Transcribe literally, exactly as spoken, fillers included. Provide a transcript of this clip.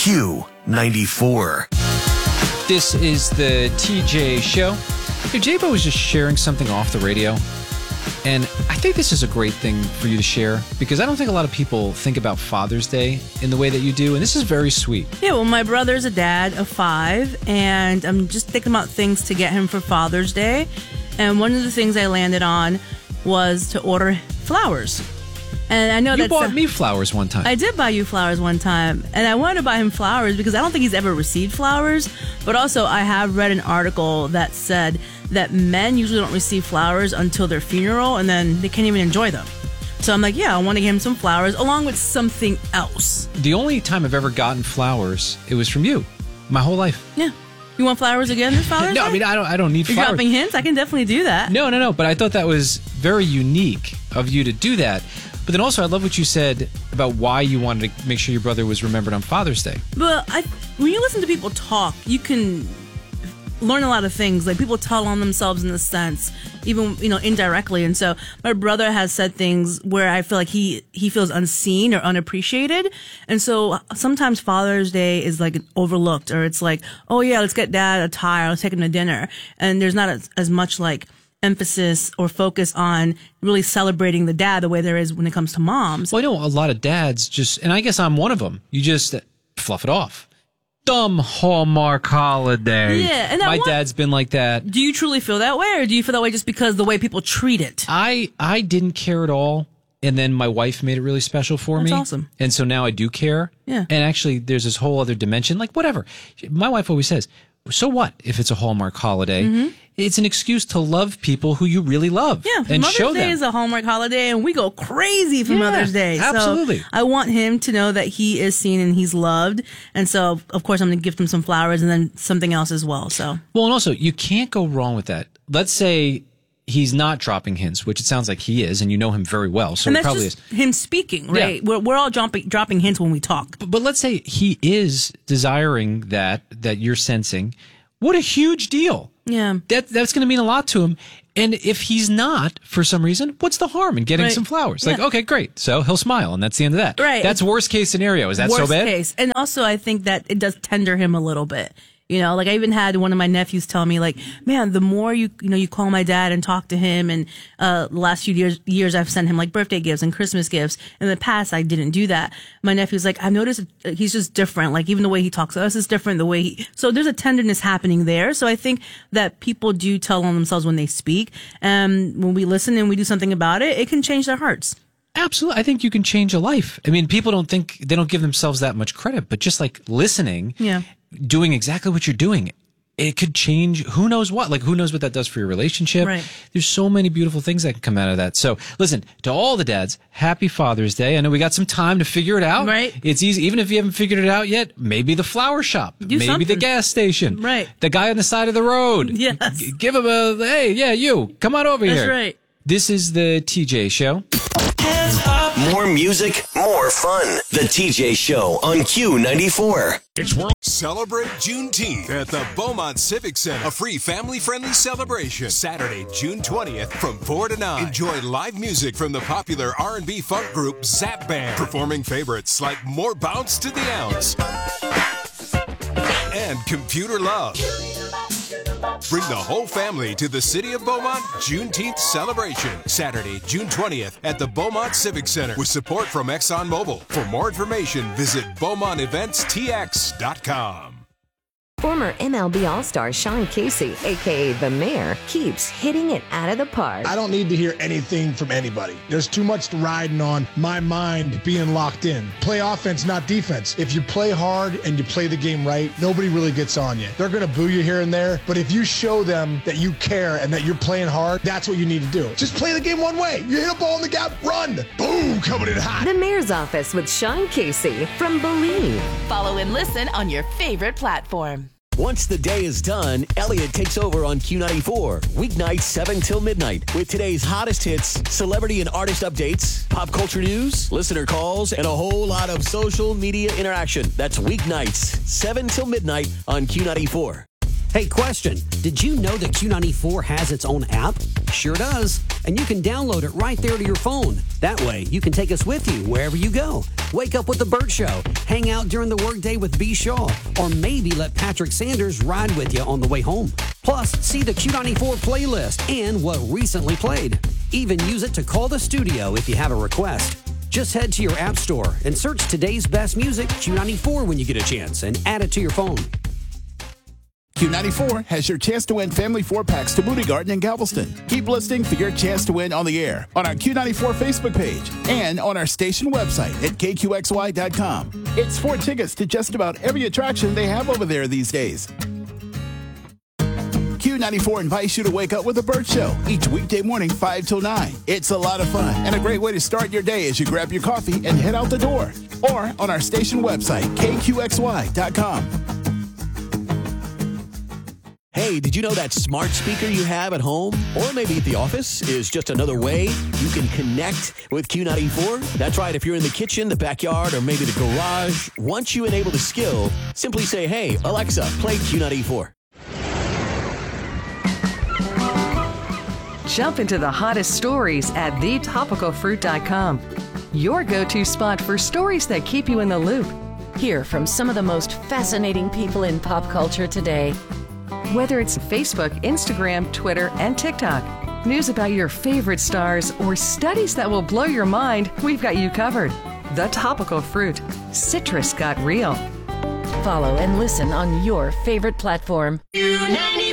Q ninety-four. This is the T J Show. Hey, J-Bo was just sharing something off the radio, and I think this is a great thing for you to share because I don't think a lot of people think about Father's Day in the way that you do, and this is very sweet. Yeah, well, my brother's a dad of five, and I'm just thinking about things to get him for Father's Day, and one of the things I landed on was to order flowers. And I know you that's bought a, me flowers one time. I did buy you flowers one time, and I wanted to buy him flowers because I don't think he's ever received flowers, but also I have read an article that said that men usually don't receive flowers until their funeral, and then they can't even enjoy them. So I'm like, yeah, I want to give him some flowers along with something else. The only time I've ever gotten flowers, it was from you, my whole life. Yeah. You want flowers again this Father's Day? No, I mean, I don't I don't need You're flowers. dropping hints? I can definitely do that. No, no, no, but I thought that was very unique of you to do that. But then also, I love what you said about why you wanted to make sure your brother was remembered on Father's Day. But I, when you listen to people talk, you can learn a lot of things. Like, people tell on themselves in a sense, even, you know, indirectly. And so my brother has said things where I feel like he, he feels unseen or unappreciated. And so sometimes Father's Day is like overlooked, or it's like, oh yeah, let's get dad a tie, or let's take him to dinner. And there's not as, as much like emphasis or focus on really celebrating the dad the way there is when it comes to moms. Well, I know a lot of dads just, and I guess I'm one of them, you just fluff it off. Dumb Hallmark holiday. Yeah, and my want, dad's been like that. Do you truly feel that way, or do you feel that way just because the way people treat it? I I didn't care at all, and then my wife made it really special for That's me. That's awesome. And so now I do care. Yeah. And actually, there's this whole other dimension. Like, whatever. My wife always says, so what if it's a Hallmark holiday? Mm-hmm. It's an excuse to love people who you really love. Yeah, and Mother's show Day them. is a Hallmark holiday, and we go crazy for yeah, Mother's Day. Absolutely. So I want him to know that he is seen and he's loved. And so, of course, I'm going to gift him some flowers and then something else as well. So Well, and also, you can't go wrong with that. Let's say he's not dropping hints, which it sounds like he is, and you know him very well. So and it that's probably just is. him speaking, right? Yeah. We're, we're all dropping, dropping hints when we talk. But, but let's say he is desiring that, that you're sensing. What a huge deal. Yeah. That That's going to mean a lot to him. And if he's not, for some reason, what's the harm in getting right. some flowers? Like, yeah. okay, great. So he'll smile, and that's the end of that. Right. That's worst case scenario. Is that worst so bad? Case. And also, I think that it does tender him a little bit. You know, like I even had one of my nephews tell me, like, man, the more you, you know, you call my dad and talk to him, and uh, the last few years, years I've sent him like birthday gifts and Christmas gifts. In the past, I didn't do that. My nephew's like, I've noticed he's just different. Like, even the way he talks to us is different. The way he, so there's a tenderness happening there. So I think that people do tell on themselves when they speak. And when we listen and we do something about it, it can change their hearts. Absolutely. I think you can change a life. I mean, people don't think, they don't give themselves that much credit, but just like listening, yeah. doing exactly what you're doing, it could change who knows what. Like, who knows what that does for your relationship. Right. There's so many beautiful things that can come out of that. So listen, to all the dads, happy Father's Day. I know we got some time to figure it out. Right. It's easy. Even if you haven't figured it out yet, maybe the flower shop, Do maybe something. the gas station, Right. the guy on the side of the road. Yes. G- give him a, hey, yeah, you, come on over That's here. That's right. This is the T J Show. More music, more fun. The T J Show on Q ninety-four. It's World. Celebrate Juneteenth at the Beaumont Civic Center. A free family-friendly celebration. Saturday, June twentieth from four to nine. Enjoy live music from the popular R and B funk group Zap Band. Performing favorites like More Bounce to the Ounce and Computer Love. Bring the whole family to the City of Beaumont Juneteenth celebration. Saturday, June twentieth at the Beaumont Civic Center with support from ExxonMobil. For more information, visit Beaumont Events T X dot com. Former M L B All-Star Sean Casey, a k a. The Mayor, keeps hitting it out of the park. I don't need to hear anything from anybody. There's too much riding on my mind being locked in. Play offense, not defense. If you play hard and you play the game right, nobody really gets on you. They're going to boo you here and there, but if you show them that you care and that you're playing hard, that's what you need to do. Just play the game one way. You hit a ball in the gap, run. Boom, coming in hot. The Mayor's Office with Sean Casey from Believe. Follow and listen on your favorite platform. Once the day is done, Elliot takes over on Q ninety-four, weeknights seven till midnight, with today's hottest hits, celebrity and artist updates, pop culture news, listener calls, and a whole lot of social media interaction. That's weeknights seven till midnight on Q ninety-four. Hey, question. Did you know that Q ninety-four has its own app? Sure does. and you can download it right there to your phone. That way, you can take us with you wherever you go. Wake up with The Burt Show, hang out during the workday with B. Shaw, or maybe let Patrick Sanders ride with you on the way home. Plus, see the Q ninety-four playlist and what recently played. Even use it to call the studio if you have a request. Just head to your app store and search today's best music, Q ninety-four, when you get a chance, and add it to your phone. Q ninety-four has your chance to win family four-packs to Moody Garden in Galveston. Keep listening for your chance to win on the air, on our Q ninety-four Facebook page, and on our station website at K Q X Y dot com. It's four tickets to just about every attraction they have over there these days. Q ninety-four invites you to wake up with The Burt Show each weekday morning, five till nine. It's a lot of fun and a great way to start your day as you grab your coffee and head out the door. Or on our station website, K Q X Y dot com. Hey, did you know that smart speaker you have at home or maybe at the office is just another way you can connect with Q ninety-four? That's right. If you're in the kitchen, the backyard, or maybe the garage, once you enable the skill, simply say, hey, Alexa, play Q ninety-four. Jump into the hottest stories at the topical fruit dot com. Your go-to spot for stories that keep you in the loop. Hear from some of the most fascinating people in pop culture today. Whether it's Facebook, Instagram, Twitter, and TikTok, news about your favorite stars, or studies that will blow your mind, we've got you covered. The Topical Fruit. Citrus got real. Follow and listen on your favorite platform. Q ninety-four.